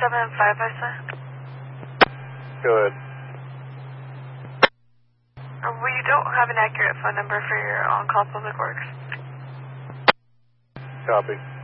275, I say. Go ahead. We don't have an accurate phone number for your on-call public works. Copy.